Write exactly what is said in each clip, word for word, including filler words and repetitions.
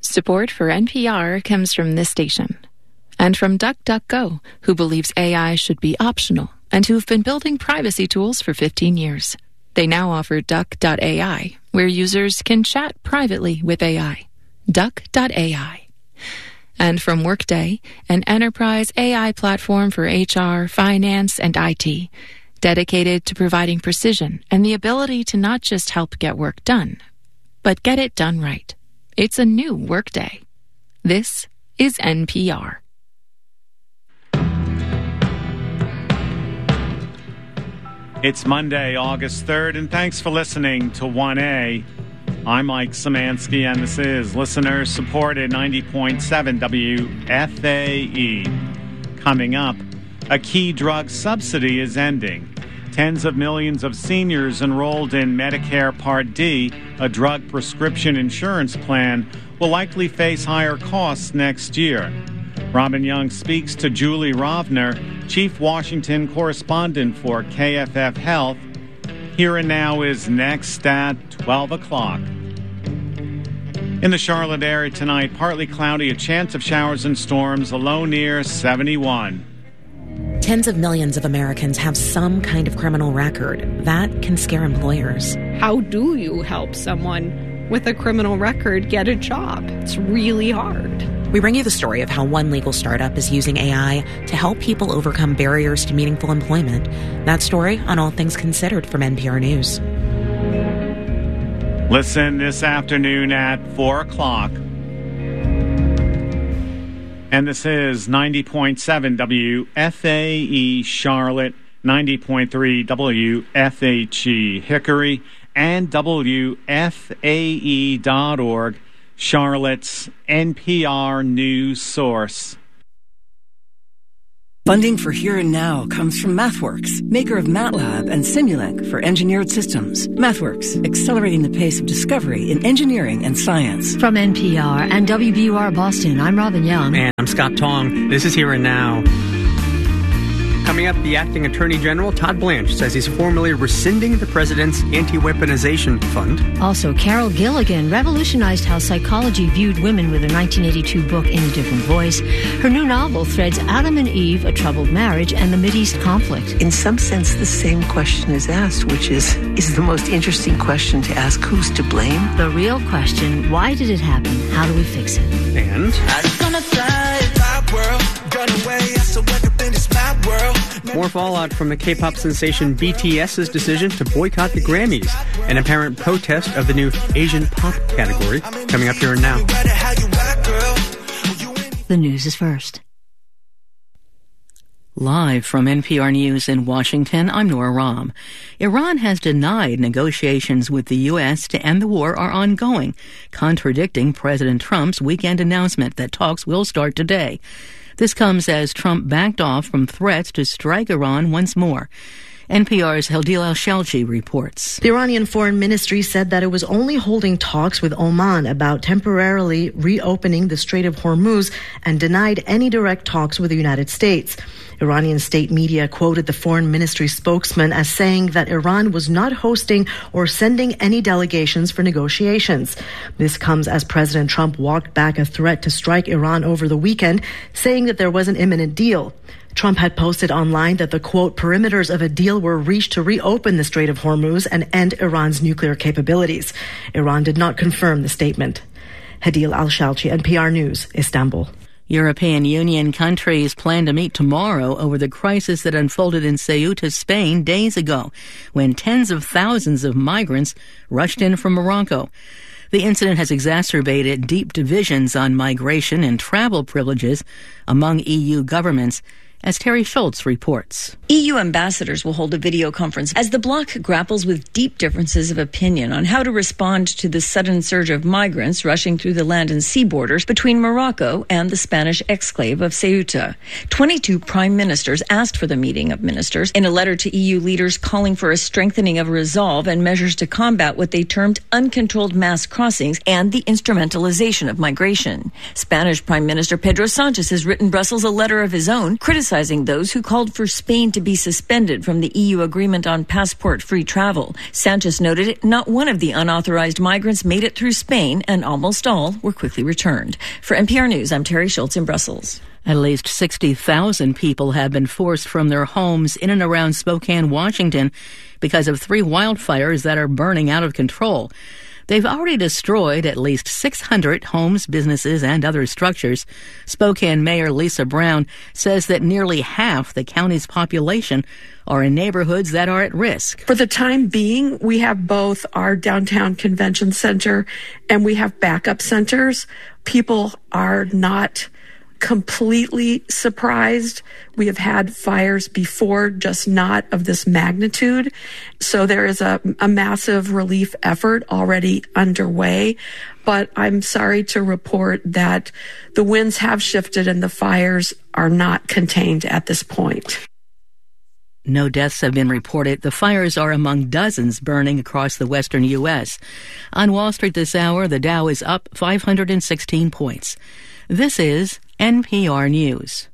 Support for N P R comes from this station and from DuckDuckGo, who believes A I should be optional and who've been building privacy tools for fifteen years. They now offer Duck dot A I, where users can chat privately with A I. Duck dot A I. And from Workday, an enterprise A I platform for H R, finance, and I T, dedicated to providing precision and the ability to not just help get work done, but get it done right. It's a new Workday. This is N P R. It's Monday, August third, and thanks for listening to one A. I'm Mike Szymanski, and this is listener-supported ninety point seven W F A E. Coming up, a key drug subsidy is ending. Tens of millions of seniors enrolled in Medicare Part D, a drug prescription insurance plan, will likely face higher costs next year. Robin Young speaks to Julie Rovner, Chief Washington Correspondent for K F F Health. Here and Now is next at twelve o'clock. In the Charlotte area tonight, partly cloudy, a chance of showers and storms, a low near seventy-one. Tens of millions of Americans have some kind of criminal record. That can scare employers. How do you help someone with a criminal record get a job? It's really hard. We bring you the story of how one legal startup is using A I to help people overcome barriers to meaningful employment. That story on All Things Considered from N P R News. Listen this afternoon at four o'clock. And this is ninety point seven W F A E Charlotte, ninety point three W F H E Hickory, and W F A E dot org, Charlotte's N P R news source. Funding for Here and Now comes from MathWorks, maker of MATLAB and Simulink for engineered systems. MathWorks, accelerating the pace of discovery in engineering and science. From N P R and W B U R Boston, I'm Robin Young. And I'm Scott Tong. This is Here and Now. Coming up, the acting Attorney General, Todd Blanche, says he's formally rescinding the president's anti-weaponization fund. Also, Carol Gilligan revolutionized how psychology viewed women with her nineteen eighty-two book, In a Different Voice. Her new novel threads Adam and Eve, a troubled marriage, and the Mideast conflict. In some sense, the same question is asked, which is, is the most interesting question to ask: who's to blame? The real question, why did it happen? How do we fix it? And more fallout from the K-pop sensation B T S's decision to boycott the Grammys, an apparent protest of the new Asian pop category. Coming up Here and Now. The news is first. Live from N P R News in Washington, I'm Nora Rahm. Iran has denied negotiations with the U S to end the war are ongoing, contradicting President Trump's weekend announcement that talks will start today. This comes as Trump backed off from threats to strike Iran once more. N P R's Hadeel Al-Shalchi reports. The Iranian Foreign Ministry said that it was only holding talks with Oman about temporarily reopening the Strait of Hormuz and denied any direct talks with the United States. Iranian state media quoted the foreign ministry spokesman as saying that Iran was not hosting or sending any delegations for negotiations. This comes as President Trump walked back a threat to strike Iran over the weekend, saying that there was an imminent deal. Trump had posted online that the, quote, perimeters of a deal were reached to reopen the Strait of Hormuz and end Iran's nuclear capabilities. Iran did not confirm the statement. Hadeel Al-Shalchi, N P R News, Istanbul. European Union countries plan to meet tomorrow over the crisis that unfolded in Ceuta, Spain, days ago, when tens of thousands of migrants rushed in from Morocco. The incident has exacerbated deep divisions on migration and travel privileges among E U governments, as Terry Schultz reports. E U ambassadors will hold a video conference as the bloc grapples with deep differences of opinion on how to respond to the sudden surge of migrants rushing through the land and sea borders between Morocco and the Spanish exclave of Ceuta. twenty-two prime ministers asked for the meeting of ministers in a letter to E U leaders calling for a strengthening of resolve and measures to combat what they termed uncontrolled mass crossings and the instrumentalization of migration. Spanish Prime Minister Pedro Sanchez has written Brussels a letter of his own criticizing criticizing those who called for Spain to be suspended from the E U agreement on passport-free travel. Sanchez noted not one of the unauthorized migrants made it through Spain, and almost all were quickly returned. For N P R News, I'm Terry Schultz in Brussels. At least sixty thousand people have been forced from their homes in and around Spokane, Washington, because of three wildfires that are burning out of control. They've already destroyed at least six hundred homes, businesses, and other structures. Spokane Mayor Lisa Brown says that nearly half the county's population are in neighborhoods that are at risk. For the time being, we have both our downtown convention center and we have backup centers. People are not completely surprised. We have had fires before, just not of this magnitude. So there is a, a massive relief effort already underway. But I'm sorry to report that the winds have shifted and the fires are not contained at this point. No deaths have been reported. The fires are among dozens burning across the western U S. On Wall Street this hour, the Dow is up five hundred sixteen points. This is N P R News.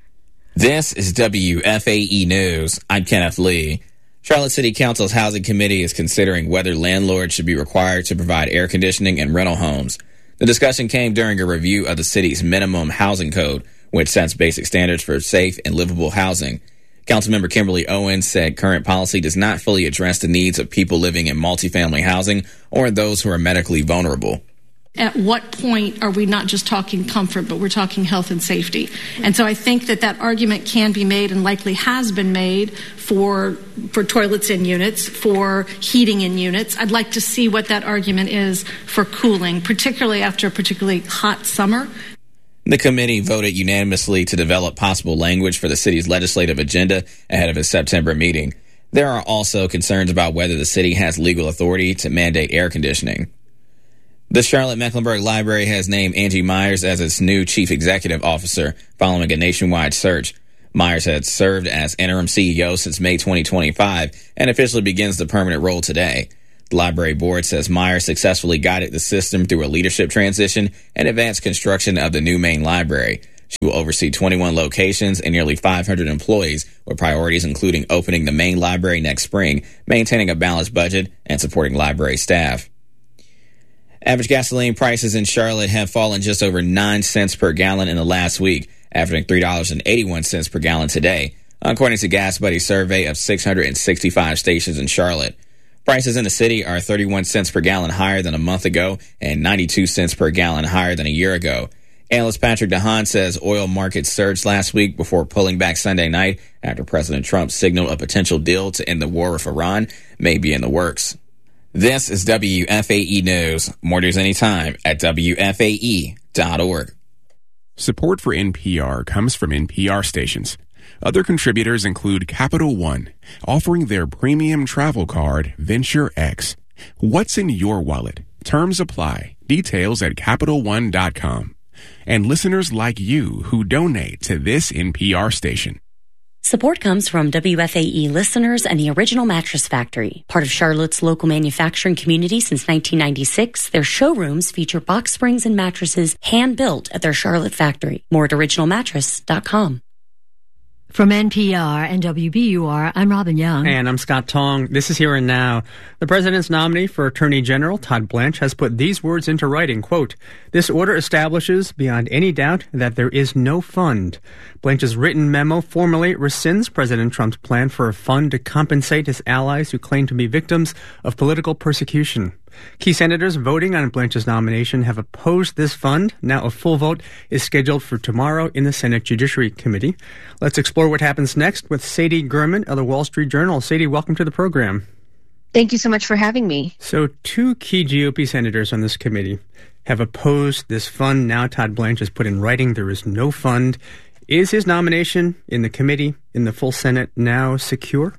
This is W F A E News. I'm Kenneth Lee. Charlotte City Council's Housing Committee is considering whether landlords should be required to provide air conditioning in rental homes. The discussion came during a review of the city's minimum housing code, which sets basic standards for safe and livable housing. Councilmember Kimberly Owens said current policy does not fully address the needs of people living in multifamily housing or those who are medically vulnerable. At what point are we not just talking comfort, but we're talking health and safety? And so I think that that argument can be made and likely has been made for for toilets in units, for heating in units. I'd like to see what that argument is for cooling, particularly after a particularly hot summer. The committee voted unanimously to develop possible language for the city's legislative agenda ahead of its September meeting. There are also concerns about whether the city has legal authority to mandate air conditioning. The Charlotte-Mecklenburg Library has named Angie Myers as its new chief executive officer following a nationwide search. Myers had served as interim C E O since May twenty twenty-five and officially begins the permanent role today. The library board says Myers successfully guided the system through a leadership transition and advanced construction of the new main library. She will oversee twenty-one locations and nearly five hundred employees, with priorities including opening the main library next spring, maintaining a balanced budget, and supporting library staff. Average gasoline prices in Charlotte have fallen just over nine cents per gallon in the last week, averaging three dollars and eighty-one cents per gallon today, according to Gas Buddy's survey of six hundred sixty-five stations in Charlotte. Prices in the city are thirty-one cents per gallon higher than a month ago and ninety-two cents per gallon higher than a year ago. Analyst Patrick DeHaan says oil markets surged last week before pulling back Sunday night after President Trump signaled a potential deal to end the war with Iran may be in the works. This is W F A E News. More news anytime at W F A E dot org. Support for N P R comes from N P R stations. Other contributors include Capital One, offering their premium travel card, Venture X. What's in your wallet? Terms apply. Details at Capital One dot com. And listeners like you who donate to this N P R station. Support comes from W F A E listeners and the Original Mattress Factory. Part of Charlotte's local manufacturing community since nineteen ninety-six, their showrooms feature box springs and mattresses hand-built at their Charlotte factory. More at original mattress dot com. From N P R and W B U R, I'm Robin Young. And I'm Scott Tong. This is Here and Now. The president's nominee for Attorney General, Todd Blanche, has put these words into writing, quote, "This order establishes beyond any doubt that there is no fund." Blanche's written memo formally rescinds President Trump's plan for a fund to compensate his allies who claim to be victims of political persecution. Key senators voting on Blanche's nomination have opposed this fund. Now a full vote is scheduled for tomorrow in the Senate Judiciary Committee. Let's explore what happens next with Sadie Gurman of the Wall Street Journal. Sadie, welcome to the program. Thank you so much for having me. So two key G O P senators on this committee have opposed this fund. Now Todd Blanche has put in writing there is no fund. Is his nomination in the committee, in the full Senate, now secure?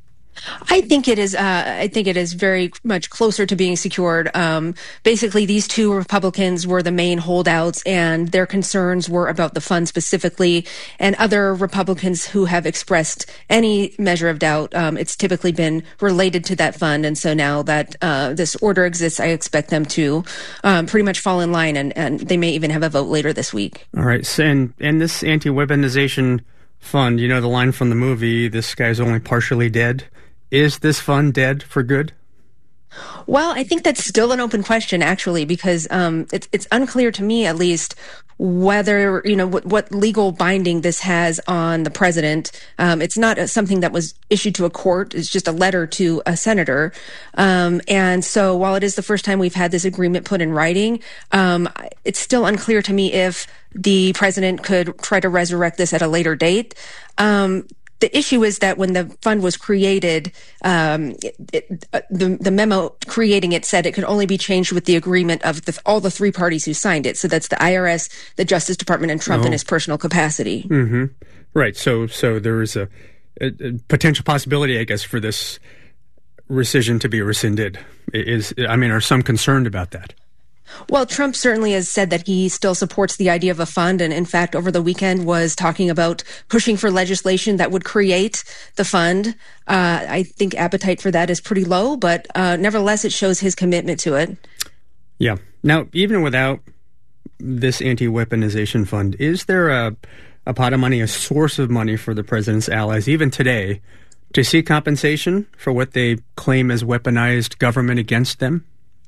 I think it is. Uh, I think it is very much closer to being secured. Um, basically, these two Republicans were the main holdouts, and their concerns were about the fund specifically. And other Republicans who have expressed any measure of doubt, um, it's typically been related to that fund. And so now that uh, this order exists, I expect them to um, pretty much fall in line, and, and they may even have a vote later this week. All right. So, and and this anti-weaponization fund, you know the line from the movie, "This guy's only partially dead." Is this fund dead for good? Well, I think that's still an open question, actually, because um, it's it's unclear to me, at least, whether, you know, what, what legal binding this has on the president. Um, it's not a, something that was issued to a court. It's just a letter to a senator. Um, and so while it is the first time we've had this agreement put in writing, um, it's still unclear to me if the president could try to resurrect this at a later date. Um, The issue is that when the fund was created, um, it, it, uh, the, the memo creating it said it could only be changed with the agreement of the, all the three parties who signed it. So that's the I R S, the Justice Department, and Trump oh. in his personal capacity. Mm-hmm. Right. So, so there is a, a, a potential possibility, I guess, for this rescission to be rescinded. Is I mean, are some concerned about that? Well, Trump certainly has said that he still supports the idea of a fund, and in fact, over the weekend was talking about pushing for legislation that would create the fund. Uh, I think appetite for that is pretty low, but uh, nevertheless, it shows his commitment to it. Yeah. Now, even without this anti-weaponization fund, is there a, a pot of money, a source of money for the president's allies, even today, to seek compensation for what they claim as weaponized government against them?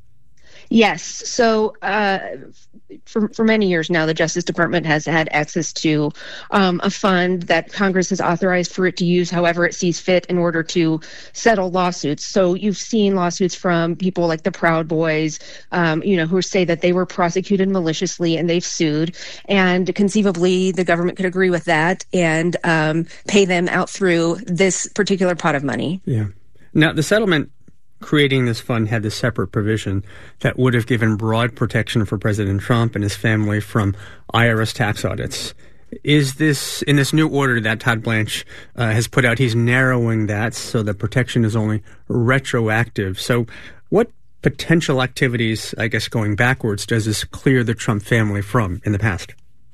Yes. So uh, for, for many years now, the Justice Department has had access to um, a fund that Congress has authorized for it to use however it sees fit in order to settle lawsuits. So you've seen lawsuits from people like the Proud Boys, um, you know, who say that they were prosecuted maliciously and they've sued. And conceivably, the government could agree with that and um, pay them out through this particular pot of money. Yeah. Now, the settlement creating this fund had this separate provision that would have given broad protection for President Trump and his family from I R S tax audits. Is this, in this new order that Todd Blanche uh, has put out, he's narrowing that so the protection is only retroactive. So what potential activities, I guess going backwards, does this clear the Trump family from in the past?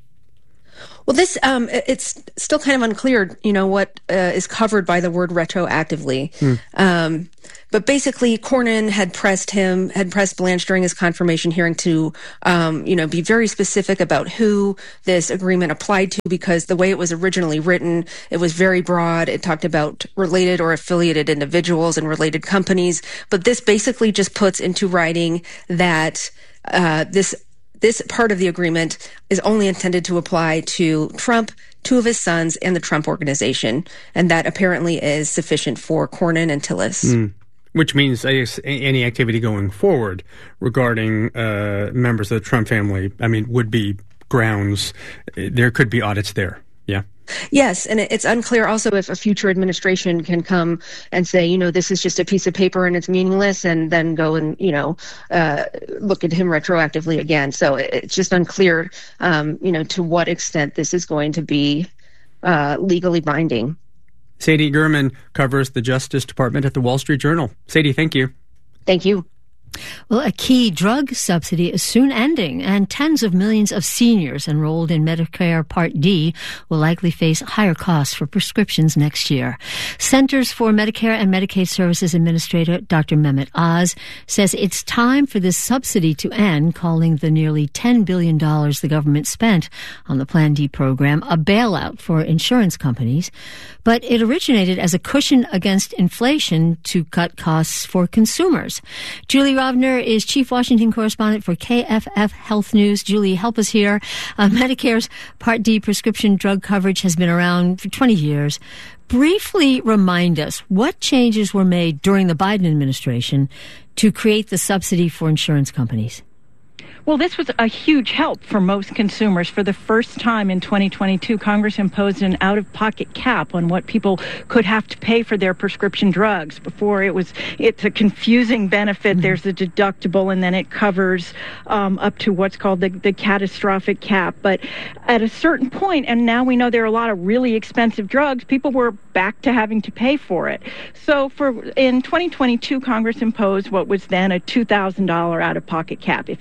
Well, this, um, it's still kind of unclear, you know, what uh, is covered by the word retroactively. Hmm. Um, but basically, Cornyn had pressed him, had pressed Blanche during his confirmation hearing to, um, you know, be very specific about who this agreement applied to, because the way it was originally written, it was very broad. It talked about related or affiliated individuals and related companies. But this basically just puts into writing that uh, this This part of the agreement is only intended to apply to Trump, two of his sons, and the Trump Organization. And that apparently is sufficient for Cornyn and Tillis. Mm. Which means, I guess, any activity going forward regarding uh, members of the Trump family, I mean, would be grounds. There could be audits there. Yeah. Yes, and it's unclear also if a future administration can come and say, you know, this is just a piece of paper and it's meaningless, and then go and, you know, uh, look at him retroactively again. So it's just unclear, um, you know, to what extent this is going to be uh, legally binding. Sadie Gurman covers the Justice Department at the Wall Street Journal. Sadie, thank you. Thank you. Well, a key drug subsidy is soon ending, and tens of millions of seniors enrolled in Medicare Part D will likely face higher costs for prescriptions next year. Centers for Medicare and Medicaid Services Administrator Doctor Mehmet Oz says it's time for this subsidy to end, calling the nearly ten billion dollars the government spent on the Plan D program a bailout for insurance companies. But it originated as a cushion against inflation to cut costs for consumers. Julie Rovner is Chief Washington Correspondent for K F F Health News. Julie, help us here. Uh, Medicare's Part D prescription drug coverage has been around for twenty years. Briefly remind us what changes were made during the Biden administration to create the subsidy for insurance companies. Well, this was a huge help for most consumers. For the first time in twenty twenty-two, Congress imposed an out-of-pocket cap on what people could have to pay for their prescription drugs. Before, it was it's a confusing benefit. Mm-hmm. There's a deductible, and then it covers um, up to what's called the, the catastrophic cap. But at a certain point, and now we know there are a lot of really expensive drugs, people were back to having to pay for it. So for in twenty twenty-two, Congress imposed what was then a two thousand dollars out-of-pocket cap if you had Part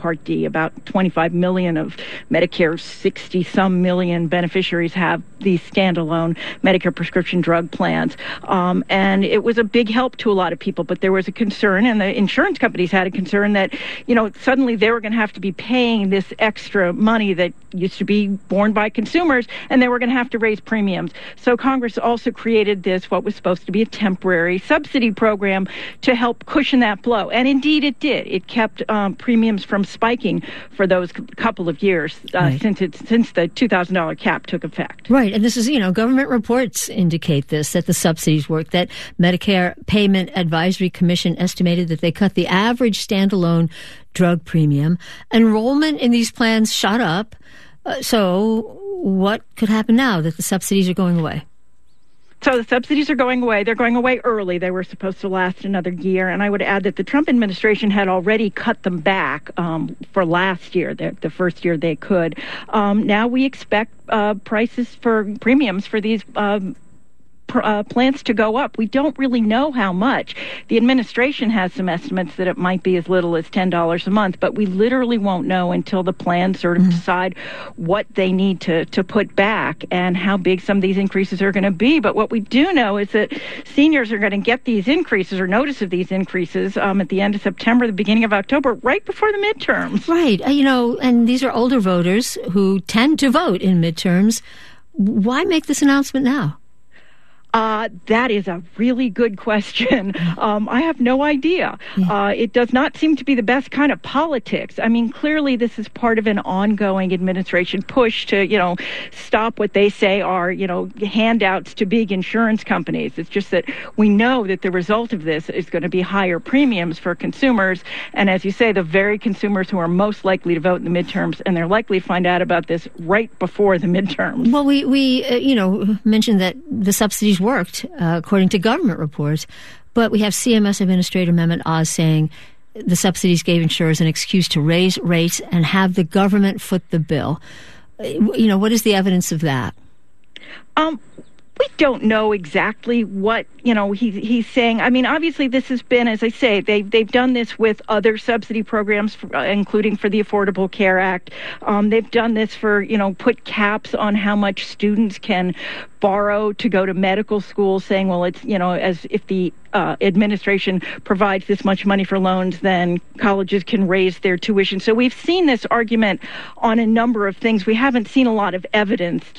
Part D. About twenty-five million of Medicare's sixty-some million beneficiaries have these standalone Medicare prescription drug plans. Um, and it was a big help to a lot of people, but there was a concern, and the insurance companies had a concern that, you know, suddenly they were going to have to be paying this extra money that used to be borne by consumers, and they were going to have to raise premiums. So Congress also created this, what was supposed to be a temporary subsidy program to help cushion that blow. And indeed it did. It kept um, premiums from spiking for those c- couple of years uh, right. since it, since the two thousand dollars cap took effect. Right. And this is, you know, government reports indicate this, that the subsidies work, that Medicare Payment Advisory Commission estimated that they cut the average standalone drug premium. Enrollment in these plans shot up. Uh, so what could happen now that the subsidies are going away? So the subsidies are going away. They're going away early. They were supposed to last another year. And I would add that the Trump administration had already cut them back um, for last year, the, the first year they could. Um, now we expect uh, prices for premiums for these um Uh, plans to go up. We don't really know how much. The administration has some estimates that it might be as little as ten dollars a month, but we literally won't know until the plans sort of mm-hmm. decide what they need to, to put back and how big some of these increases are going to be. But what we do know is that seniors are going to get these increases or notice of these increases um, at the end of September, the beginning of October, right before the midterms. Right. Uh, you know, and these are older voters who tend to vote in midterms. Why make this announcement now? Uh, that is a really good question. Um, I have no idea. Uh, it does not seem to be the best kind of politics. I mean, clearly this is part of an ongoing administration push to, you know, stop what they say are, you know, handouts to big insurance companies. It's just that we know that the result of this is going to be higher premiums for consumers. And as you say, the very consumers who are most likely to vote in the midterms, and they're likely to find out about this right before the midterms. Well, we, we uh, you know, mentioned that the subsidies worked, uh, according to government reports. But we have C M S Administrator Mehmet Oz saying the subsidies gave insurers an excuse to raise rates and have the government foot the bill. You know, what is the evidence of that? Um, we don't know exactly what, you know, he, he's saying. I mean, obviously this has been, as I say, they've, they've done this with other subsidy programs, for, uh, including for the Affordable Care Act. Um, they've done this for, you know, put caps on how much students can borrow to go to medical school, saying, well, it's, you know, as if the uh, administration provides this much money for loans, then colleges can raise their tuition. So we've seen this argument on a number of things. We haven't seen a lot of evidence